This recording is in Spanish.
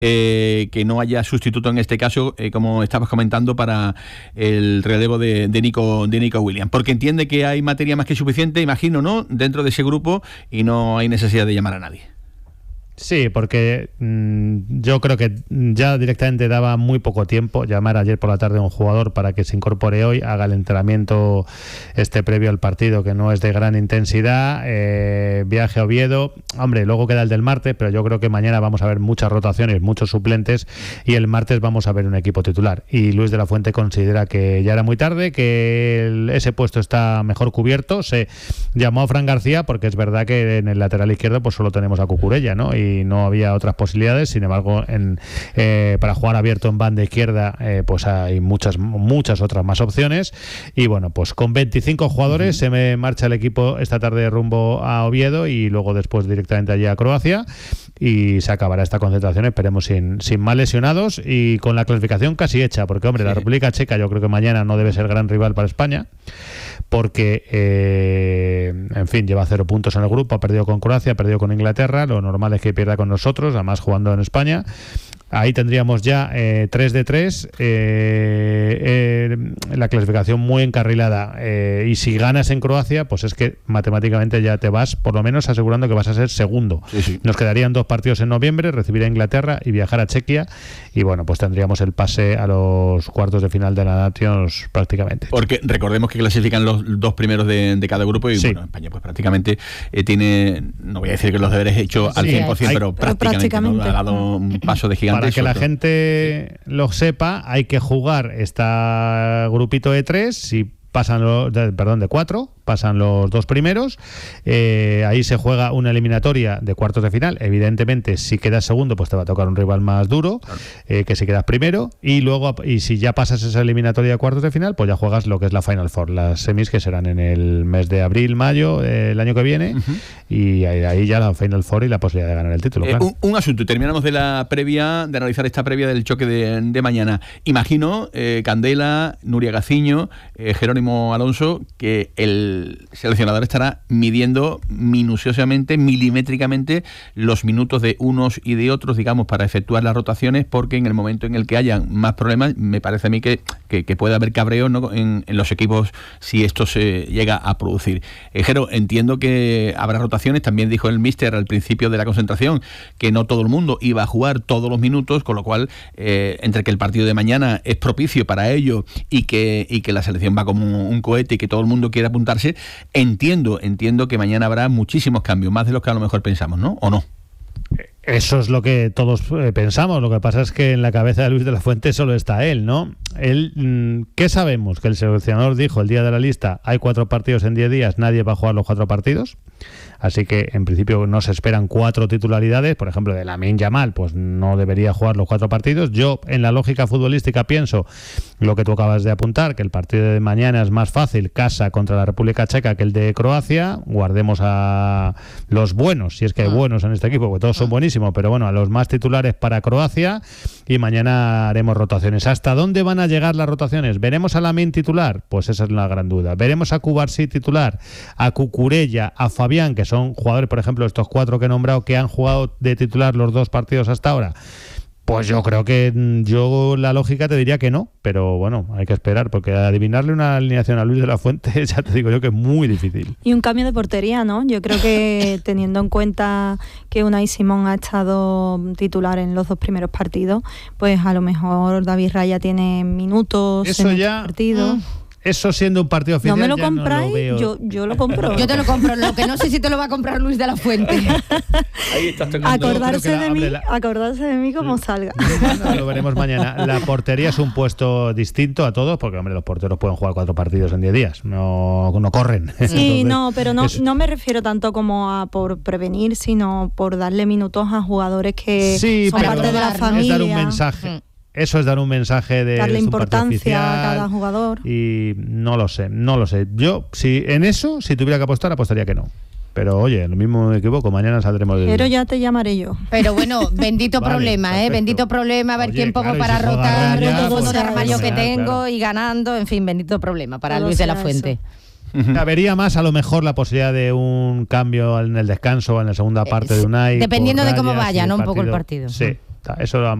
que no haya sustituto en este caso, como estabas comentando, para el relevo de Nico Williams, porque entiende que hay materia más que suficiente, imagino, ¿no?, dentro de ese grupo, y no hay necesidad de llamar a nadie. Sí, porque yo creo que ya directamente daba muy poco tiempo llamar ayer por la tarde a un jugador para que se incorpore hoy, haga el entrenamiento previo al partido, que no es de gran intensidad, viaje a Oviedo, hombre, luego queda el del martes, pero yo creo que mañana vamos a ver muchas rotaciones, muchos suplentes, y el martes vamos a ver un equipo titular, y Luis de la Fuente considera que ya era muy tarde, que ese puesto está mejor cubierto. Se llamó a Fran García porque es verdad que en el lateral izquierdo pues solo tenemos a Cucurella, ¿no?, y no había otras posibilidades. Sin embargo, para jugar abierto en banda izquierda pues hay muchas otras más opciones, y bueno, pues con 25 jugadores se me marcha el equipo esta tarde rumbo a Oviedo y luego después directamente allí a Croacia, y se acabará esta concentración, esperemos sin más lesionados y con la clasificación casi hecha, porque hombre, la República Checa yo creo que mañana no debe ser gran rival para España, porque en fin, lleva 0 puntos en el grupo, ha perdido con Croacia, ha perdido con Inglaterra, lo normal es que pierda con nosotros, además jugando en España. Ahí tendríamos ya 3 de 3, la clasificación muy encarrilada, y si ganas en Croacia, pues es que matemáticamente ya te vas, por lo menos asegurando que vas a ser segundo. Sí. Nos quedarían 2 partidos en noviembre, recibir a Inglaterra y viajar a Chequia, y bueno, pues tendríamos el pase a los cuartos de final de la Nations prácticamente. Porque recordemos que clasifican los 2 primeros de cada grupo, y bueno, España pues prácticamente tiene, no voy a decir que los deberes hechos al 100%, pero prácticamente. ¿No? Ha dado un paso de gigante. Para que la gente lo sepa, hay que jugar grupito de 3, si pasan de 4, pasan los 2 primeros, ahí se juega una eliminatoria de cuartos de final. Evidentemente, si quedas segundo, pues te va a tocar un rival más duro, que si quedas primero, y luego, y si ya pasas esa eliminatoria de cuartos de final, pues ya juegas lo que es la Final Four, las semis, que serán en el mes de abril, mayo, el año que viene, y ahí ya la Final Four y la posibilidad de ganar el título. Claro. Un asunto, y terminamos de analizar esta previa del choque de mañana. Imagino, Candela, Nuria Gaciño, Jerónimo Alonso, que el seleccionador estará midiendo minuciosamente, milimétricamente, los minutos de unos y de otros, digamos, para efectuar las rotaciones, porque en el momento en el que hayan más problemas, me parece a mí que puede haber cabreo, ¿no?, en los equipos si esto se llega a producir. Jero, entiendo que habrá rotaciones. También dijo el míster al principio de la concentración que no todo el mundo iba a jugar todos los minutos, con lo cual, entre que el partido de mañana es propicio para ello y que la selección va como un cohete y que todo el mundo quiere apuntarse, entiendo que mañana habrá muchísimos cambios, más de los que a lo mejor pensamos, ¿no? ¿O no? Eso es lo que todos pensamos. Lo que pasa es que en la cabeza de Luis de la Fuente solo está él, ¿no? ¿Qué sabemos? Que el seleccionador dijo el día de la lista: hay 4 partidos en 10 días, nadie va a jugar los 4 partidos. Así que en principio no se esperan 4 titularidades. Por ejemplo, de Lamine Yamal, pues no debería jugar los 4 partidos. Yo, en la lógica futbolística, pienso lo que tú acabas de apuntar, que el partido de mañana es más fácil, casa contra la República Checa, que el de Croacia. Guardemos a los buenos, si es que hay buenos en este equipo, porque todos son buenísimos, pero bueno, a los más titulares para Croacia, y mañana haremos rotaciones. ¿Hasta dónde van a llegar las rotaciones? ¿Veremos a Lamine titular? Pues esa es la gran duda. ¿Veremos a Cubarsí titular, a Cucurella, a Fabián, que son jugadores, por ejemplo, estos 4 que he nombrado, que han jugado de titular los 2 partidos hasta ahora? Pues yo creo que la lógica te diría que no, pero bueno, hay que esperar, porque adivinarle una alineación a Luis de la Fuente, ya te digo yo que es muy difícil. Y un cambio de portería, ¿no? Yo creo que teniendo en cuenta que Unai Simón ha estado titular en los 2 primeros partidos, pues a lo mejor David Raya tiene minutos eso en ya, el partido. Eso siendo un partido oficial. ¿No me lo compráis? No lo veo. Yo lo compro. Yo te lo compro, lo que no sé si te lo va a comprar Luis de la Fuente. Ahí estás tocando. Acordarse de mí como salga. Lo veremos mañana. La portería es un puesto distinto a todos, porque hombre, los porteros pueden jugar 4 partidos en 10 días, no corren. Sí, entonces, pero no me refiero tanto como a por prevenir, sino por darle minutos a jugadores que son parte de la familia. Es dar un mensaje. Eso es dar un mensaje de darle importancia a cada jugador. Y no lo sé. Yo, si tuviera que apostar, apostaría que no. Pero oye, lo mismo me equivoco, mañana saldremos de... Pero ya te llamaré yo. Pero bueno, bendito vale, problema, perfecto. Bendito problema, a ver quién pongo para rotar el fondo de armario que tengo y ganando, en fin, bendito problema para Luis de la Fuente. Vería más a lo mejor la posibilidad de un cambio en el descanso o en la segunda parte de Unai. Dependiendo de cómo vaya, ¿no? Un poco el partido. Sí. Eso lo